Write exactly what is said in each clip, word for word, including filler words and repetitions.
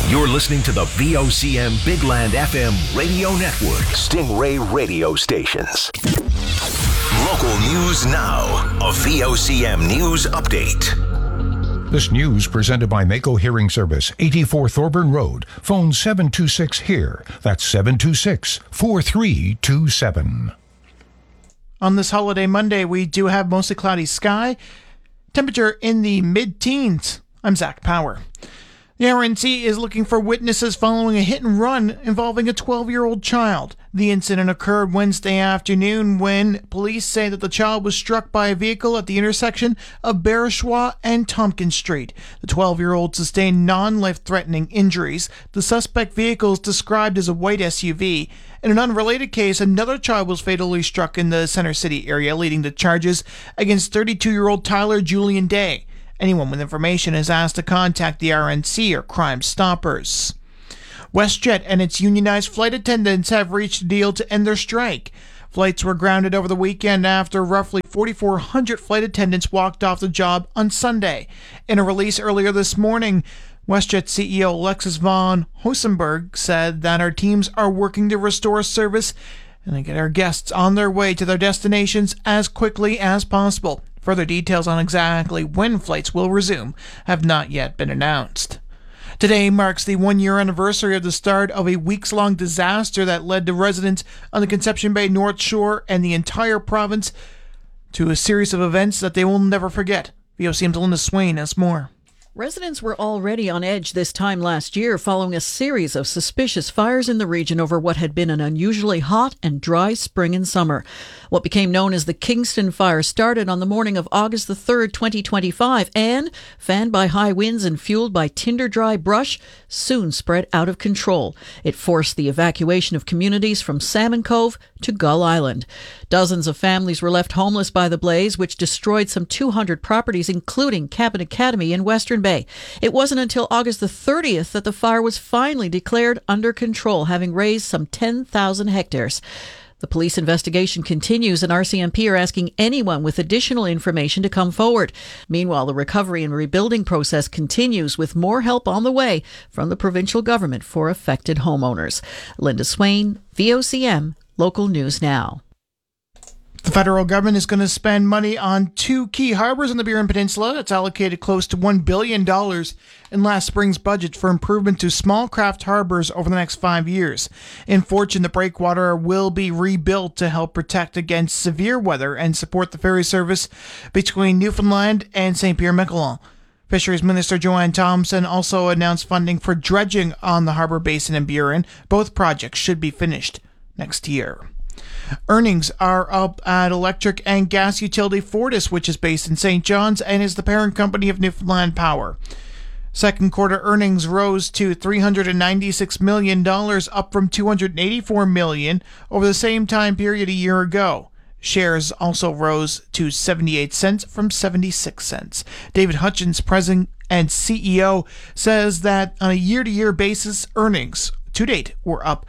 You're listening to the V O C M Big Land F M radio network. Stingray radio stations. Local news now. A V O C M news update. This news presented by Mako Hearing Service, eighty-four Thorburn Road. Phone seven two six HEAR. That's seven two six, four three two seven. On this holiday Monday, we do have mostly cloudy sky. Temperature in the mid-teens. I'm Zach Power. The R N C is looking for witnesses following a hit and run involving a twelve-year-old child. The incident occurred Wednesday afternoon when police say that the child was struck by a vehicle at the intersection of Barachois and Tompkins Street. The twelve-year-old sustained non-life-threatening injuries. The suspect vehicle is described as a white S U V. In an unrelated case, another child was fatally struck in the Center City area, leading to charges against thirty-two-year-old Tyler Julian Day. Anyone with information is asked to contact the R N C or Crime Stoppers. WestJet and its unionized flight attendants have reached a deal to end their strike. Flights were grounded over the weekend after roughly forty-four hundred flight attendants walked off the job on Sunday. In a release earlier this morning, WestJet C E O Alexis von Hosenberg said that our teams are working to restore service and to get our guests on their way to their destinations as quickly as possible. Further details on exactly when flights will resume have not yet been announced. Today marks the one-year anniversary of the start of a weeks-long disaster that led to residents on the Conception Bay North Shore and the entire province to a series of events that they will never forget. V O C M's Linda Swain has more. Residents were already on edge this time last year following a series of suspicious fires in the region over what had been an unusually hot and dry spring and summer. What became known as the Kingston Fire started on the morning of August the third, twenty twenty-five, and, fanned by high winds and fueled by tinder-dry brush, soon spread out of control. It forced the evacuation of communities from Salmon Cove to Gull Island. Dozens of families were left homeless by the blaze, which destroyed some two hundred properties, including Cabin Academy in Western Bay. It wasn't until August the thirtieth that the fire was finally declared under control, having razed some ten thousand hectares. The police investigation continues, and R C M P are asking anyone with additional information to come forward. Meanwhile, the recovery and rebuilding process continues, with more help on the way from the provincial government for affected homeowners. Linda Swain, V O C M, Local News Now. The federal government is going to spend money on two key harbors on the Burin Peninsula. It's allocated close to one billion dollars in last spring's budget for improvement to small craft harbors over the next five years. In Fortune, the breakwater will be rebuilt to help protect against severe weather and support the ferry service between Newfoundland and Saint Pierre-Miquelon. Fisheries Minister Joanne Thompson also announced funding for dredging on the harbor basin in Burin. Both projects should be finished next year. Earnings are up at electric and gas utility Fortis, which is based in Saint John's and is the parent company of Newfoundland Power. Second quarter earnings rose to three hundred ninety-six million dollars, up from two hundred eighty-four million dollars over the same time period a year ago. Shares also rose to seventy-eight cents from seventy-six cents. David Hutchins, president and C E O, says that on a year-to-year basis, earnings to date were up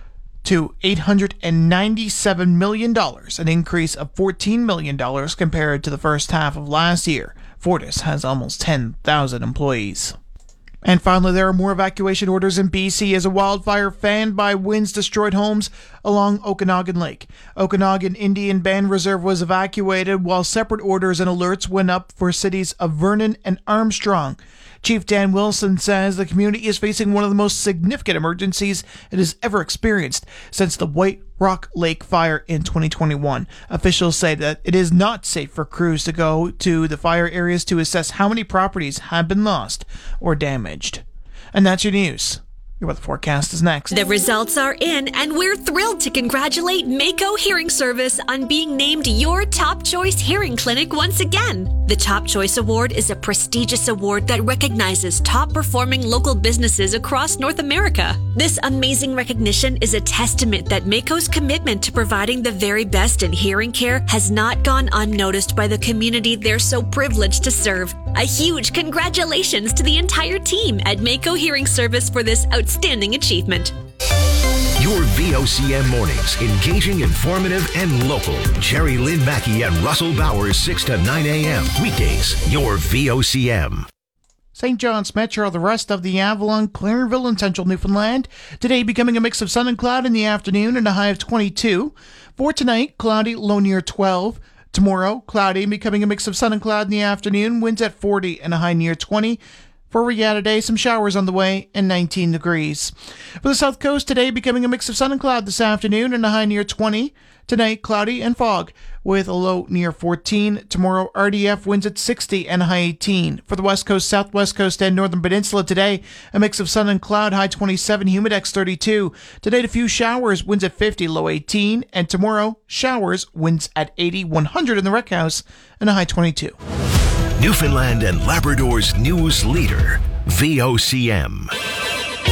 to eight hundred ninety-seven million dollars, an increase of fourteen million dollars compared to the first half of last year. Fortis has almost ten thousand employees. And finally, there are more evacuation orders in B C as a wildfire fanned by winds destroyed homes along Okanagan Lake. Okanagan Indian Band Reserve was evacuated, while separate orders and alerts went up for cities of Vernon and Armstrong. Chief Dan Wilson says the community is facing one of the most significant emergencies it has ever experienced since the White Rock Lake fire in twenty twenty-one. Officials say that it is not safe for crews to go to the fire areas to assess how many properties have been lost or damaged. And that's your news. Your weather forecast is next. The results are in, and we're thrilled to congratulate Mako Hearing Service on being named your Top Choice Hearing Clinic once again. The Top Choice Award is a prestigious award that recognizes top-performing local businesses across North America. This amazing recognition is a testament that Mako's commitment to providing the very best in hearing care has not gone unnoticed by the community they're so privileged to serve. A huge congratulations to the entire team at Mako Hearing Service for this outstanding achievement. Your V O C M mornings, engaging, informative, and local. Jerry Lynn Mackey and Russell Bowers, six to nine a.m. Weekdays, your V O C M. Saint John's Metro, the rest of the Avalon, Clarenville, and central Newfoundland. Today becoming a mix of sun and cloud in the afternoon and a high of twenty-two. For tonight, cloudy, low near twelve. Tomorrow, cloudy, becoming a mix of sun and cloud in the afternoon, winds at forty and a high near twenty. For Regatta Day, some showers on the way and nineteen degrees. For the south coast, today becoming a mix of sun and cloud this afternoon and a high near twenty. Tonight, cloudy and fog with a low near fourteen. Tomorrow, R D F winds at sixty and a high eighteen. For the west coast, southwest coast, and northern peninsula today, a mix of sun and cloud, high twenty-seven, humidex thirty-two. Today, a few showers, winds at fifty, low eighteen. And tomorrow, showers, winds at eighty, one hundred in the Rec House, and a high twenty-two. Newfoundland and Labrador's news leader, V O C M.